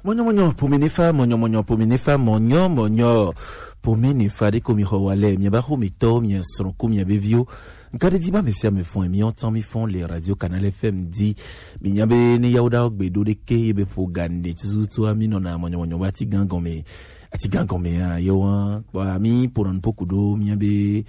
Monyo pominifa monyo pominifa monyo pominifa de komi hawale mi ba homito mi sonko mi bevio nkade di ba me se me fon mi ontan mi fon les radio Canal FM di mi nyabe ni yauda ogbedo de ke be fo gande tutu ami no na monyo bati gangome ati gangome a yo ba mi poron pokudo mi nyabe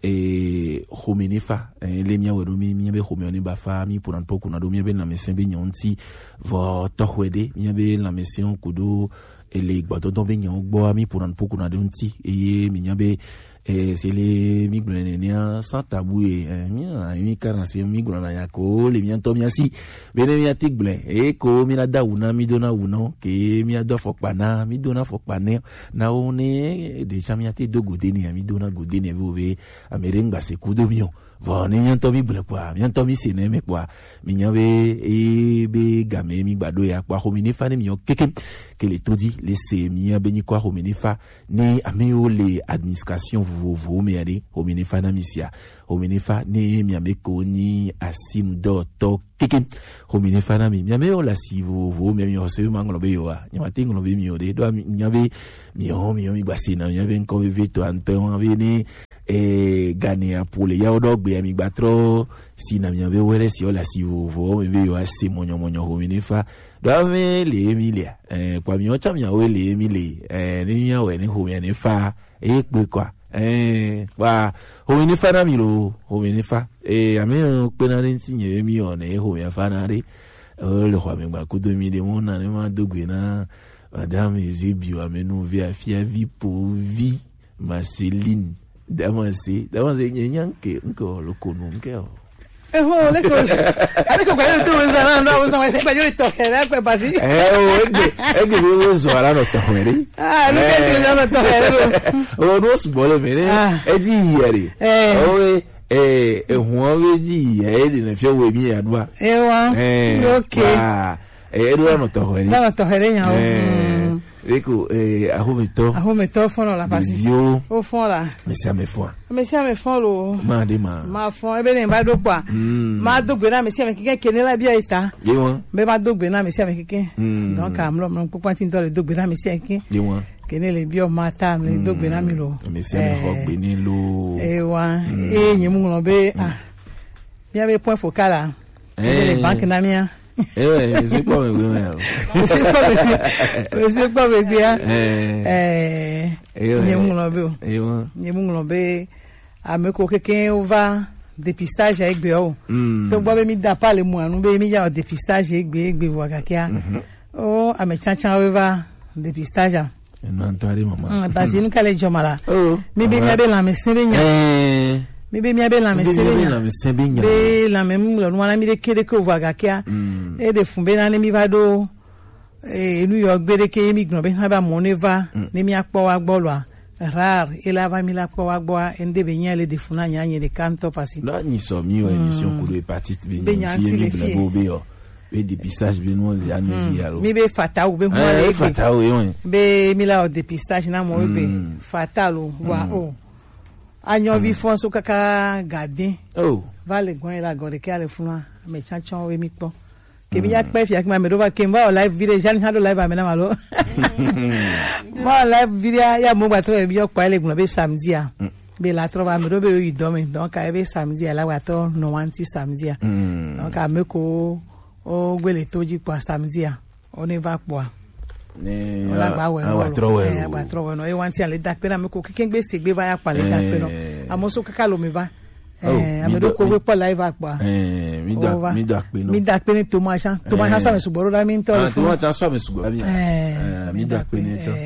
hominifa le mia wedo mi be homioni ba fa mi poran poku na do mi be na mesin be nyonti vo tohwede mi be na mesin kudo ele gbodo don be nyon gbo mi poran poku na do nti mi be c'est les migrants sans tabou mi karansi mi grana yako le mi to mi asi bene mi atik ble ko mi na da una mi dona uno ke mi ado fokpana mi dona fokpane na one de chami ate do godeni mi dona godeni ve amerenga se kudo mio vo ni mi to mi ble kwa mi to mi sene me kwa mi nyabe be game mi gbado ya kwa homini fa ni mi keke ke le todi le se mi be ni kwa homini fa ni ameo le administration vous me allez hominifa na misia hominifa ni miameko ni asim do to keke hominifa na miame o la si vous me mi ose mangolo be yo ni matingo no be mi ode do nyabe mi basina nyabe nko veto anton vini gagner pour les yaodo gbe mi gbatro si na miame were si o la si vous me be yo asi monyo hominifa do me le emilia kwa mi o cha mi o le emile ni ya we ni hominifa pe kwa wa hominifa na milo hominifa ame penare ntinye mi one hominifa na re le kwa me gba ko 2000 na ne ma dogwe na madame Ezebio amenu via fia vi pour vie Marceline damanse nyanke nko lokonu nkeo leko kwa tu uzana ndo uzana kwa yo tokera kwa basi ege bo zora no tohwere leko no tohera no sbole mere edi yere huwe di yere na fia we mi adwa okay edwa no tohwere no tohera nya leko ahomito fond la basi vio au fond là mais ça me fond lo ma fond ebe ne ba do kwa ma do gbe na me si ame kike kene la bia ita yewa be ma do gbe na me si ame kike donc amlo mo popo tin to le do gbe na me si kike yewa kene le bio mata le do gbe na mi lo me si ame ho gbe ni lo ewa nyimu lo be bia be point focal là le banque na mia c'est pas c'est pas bien nyemungo be ameko keke ova dépistage avec bio donc bobe mi da pas le moi nous be mi ya dépistage egbe wagakia amechacha ova dépistage non toi maman basi nous kale jomala mi be mi be la mesenya mi be la mesenya be la même lo nwana mi de kede ko wagakia e de fumbe na mi vado New York bere ke mi gno be ha ba moneva ne mi akpo wa gbolo rar ela va mi la akpo wa gbo ende be nyale de funa nyanye de kanto pasi la ni so mi o émission ko hépatite be nyanti mi blabo be yo be dépistage be no ya no di alo mi be fatal be ho le fatal yo be mi la o dépistage na mo be fatal wa anyo vi fonso kaka gade vale gwen la gode ke ale funa me chanchon we mi po ke mi yak pe fi ak ma me do ba ke mba live video jan hado live amena malo ma live video ya mo gba to e bi yo pa ile gun be samedi a be la trova me do be yi do me donc a be samedi a la wa to no wanti samedi a donc a me ko o gbele toji po samedi a o ne va po ne la gba we ba trowe no e wanti ale dak pe na me ko keke gbe se gbe va ya pa le dak pe no amoso kaka lo me va amedo ko we po live akpa mi da pe ni tomasha so me sugboro da mi nto le fun tomasha so me sugboro mi da pe ni to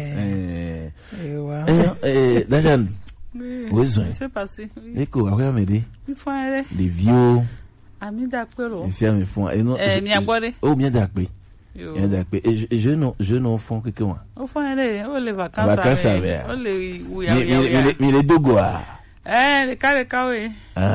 Dajan c'est passé eko akoya me de mi fun ere les vieux ami da pe ro ici me fun mi agbore mi da pe et je non font que moi au fond ere o le vacances avec o le uya mi le dogo le kawe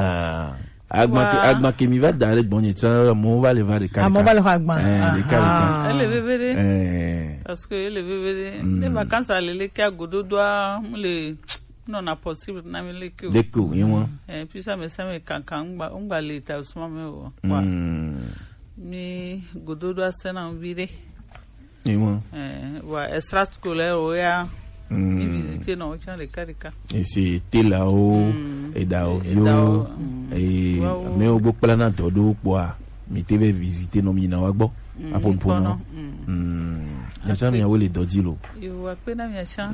agba ke mi va dans le bonnet ça mo va le va de mo va le agba le kare le bébé parce que le bébé les vacances à le ka godo doa le non na possible na me le que deko yimo puis ça me kankan ngba le ta usma me o mi godo doa sena vire yimo wa extrascolaire oya ni visiter non tiens les cas et c'était là-haut et d'ao et mais au beaucoup là dans do quoi mais tu vas visiter non mina wa gbo apon pono ya chami ya wole dodilo yo wa pe na mi acha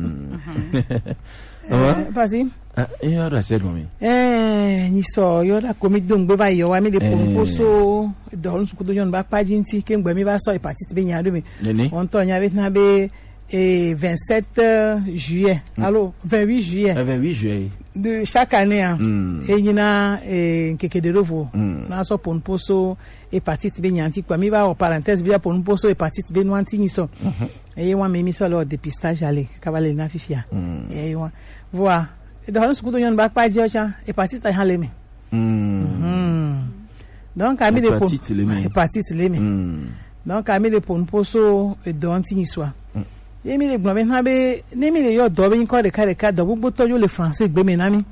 vas-y et alors c'est comme ni so yo da komi dongbe ba yo wa mi de poso do nsu kudo yon ba pajinti ke ngbe mi ba so hepatite be nya do mi on to nya bet na be 27 juillet allo 28 juillet 28 juillet de chaque année et nyina keke de revo na so pon poso hepatite be nya nti kwa mi ba o parenthèse via pon poso hepatite be nwanti ni so et wa mi so le dépistage aller kabale na fifia et wa voilà de hanus kudo yon ba pa diocha hepatite ha lemi donc ami de hepatite lemi donc ami de pon poso e don ti ni so emi le gbon ha be ne mi le yo do be nko de ka do gbogbo to yo le français gbe mi na mi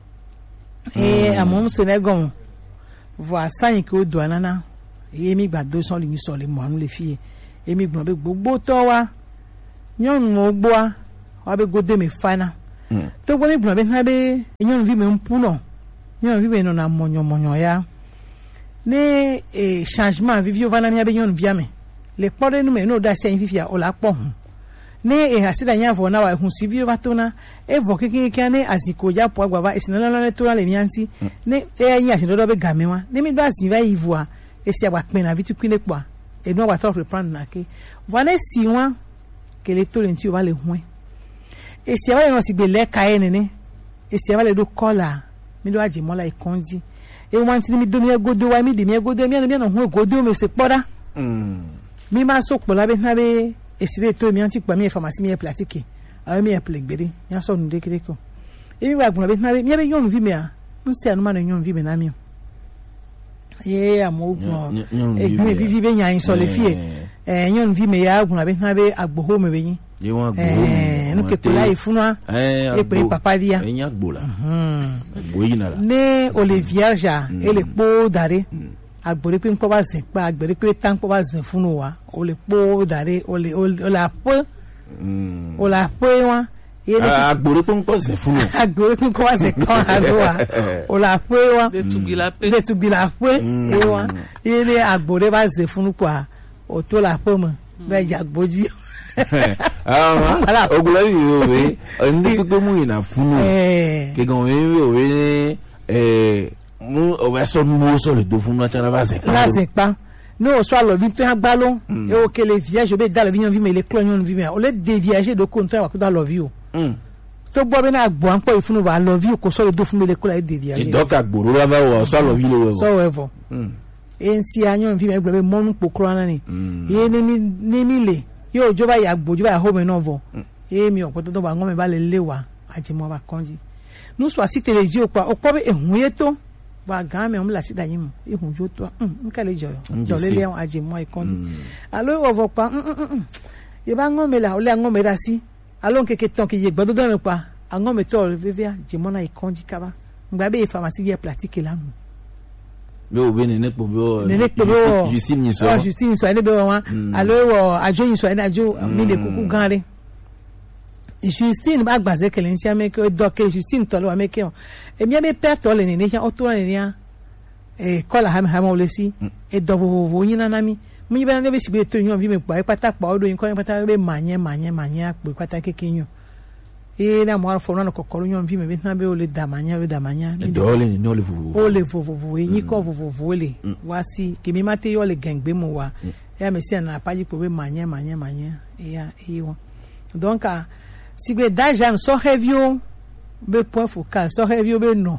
amon Sénégal voa san ki o do anana emi gbado so le ni so le mo anu le fie emi gbon be gbogbo to wa yon mo gbo wa be gode me fana to gbo mi gbon be ha be yon vi me mpuno yon vi me no na monyo ya ne changement vivio vana mi be yon via me le pore nu me no da se fifia o la po ne hasida nya vo na wa hu sivio batona evo keke ne aziko ja po agwa ba esinala na to le mianti ne nya se do be gamewa ne mi do asiva ivoa esi agba pe na vitu kwile kwa e no wa to reprendre na ke voilà si wa que le to lenti o va le huin esi ava no si be le kae ne esi ava le do kola mi do aji mola ikondi e wanti mi do mi godo wa mi de mi godo mi no hu godo me se poda mi ma so pola be na be esire to mi anti pa mi pharmacie mi pratique a mi plegbere ya so nu de kireko e mi wa gbon be na be mi be yon vi me a nse anu ma no yon vi me na mi ye amogun e mi vivi be nya so le fie yon vi me ya gbon be na be agboho me be yin ye won agboho no ke kula ifunwa e pe papa via e nya agbola agbo yin ala ne Olivier ja e le po dare agbore pe npo ba zen pa agbore pe tan po ba zen funu wa o le po dare o la po wa agbore pe npo zen funu agbore pe npo ba zen kan wa o la po wa de tubila po e wa ile agbore ba zen funu kwa o to la po mo be jagboji voilà ogula yo we ndi pe mu ina funu ke gon we mu o va so mu so le do fun na tara base la se pa no so lo vi pe agbalo e o ke le vierge be da le vi me le clognon vi me o le déviager de contrat wa ko da love you to bo be na agbo an po ifunu wa love you ko so le do fun me le ko la déviager e do ka gboro la ba wo so lo vi le wo so evo enti anyon vi me gbe mo nu pokro na ni ye ni mi le yo joba ya gbo joba ya home no vo e mi o ko to ba ngome ba le lewa aji mo ba konji nu so asi television o po be ehun yeto wa game on la sida yin ehun jo to nka le joyo jo le le aji mo ikonji alo o vo pa ye ba ngome la o le ngome da si alo nkeke ton ki ye gbodo do me pa ngome to vivia ji mo na ikonji kaba ngba be pharmacie ye pratique la mu be o be ne po be Justine so ene be wa alo wo ajo yin so ene ajo mi de kuku ganre Justine ba gbaze kele nsi ameke doke Justine tolo ameke on e mi be perte ole ni o to ni ya kola ha mo le si e do vovo yin na mi mi be na be si be to yan vi me pa pata pa odo yin ko pata be manye apo pata kekenyo e na mo afo na kokoro yan vi me be na be ole damanya e do ole ni ole vovo ole vovo yin ko vovo le wa si ke mi mate yo le gengbe mo wa ya me si na paji po be manye e ya e won donc si be dajan so review be point focal so review be no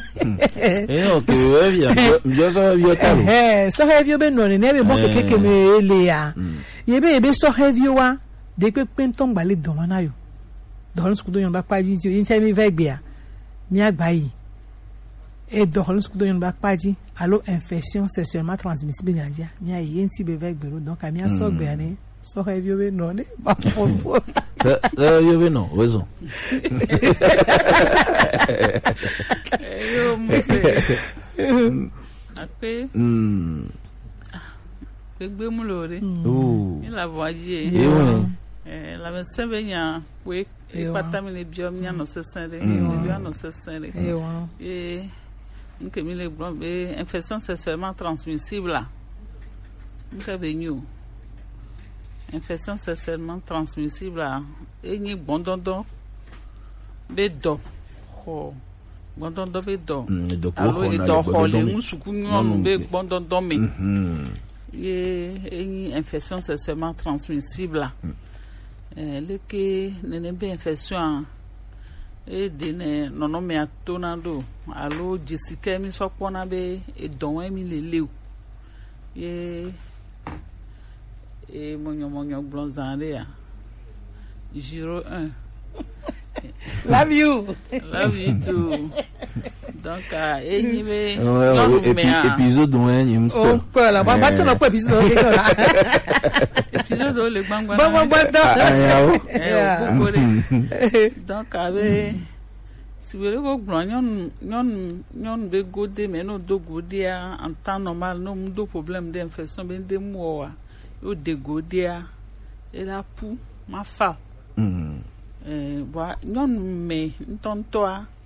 ok bien so review talo so review be no ne be mo keke me ele ya ye be so review wa de pe penton gba le don na yo don sku do yon ba paji ti yin se mi ve gbe ya mi agba yi e don sku do yon ba paji allo infection sexuellement transmissible ni adia mi ayi yin ti be ve gbe ro donc ami aso gbe ani so review be no ne ba po yo be no ozo yo muse ape gbegbe mu lore ni la voyager la médecin vient oui pas terminer bien mia no sesende bien no sesende et nous que les blancs infection sexuellement transmissible là nous venu infection sexuellement transmissible là et ni bondondo bedo ho bondondo bedo alors et do les musuku non be bondondo me et ni infection sexuellement transmissible là le que nene be infection e dene nono me atonando alo Jessica mi so pona be e don mi lelew e monyo blonzande ya 01 love you too donc ni be épisode un ni me oh pas là pas tu non pas épisode là épisode le gbangba donc avec si vous voulez que nyon be gode mais no do gode en temps normal no do problème d'infection ben de mois o de gode et la pou ma fa voilà nyon me tontoa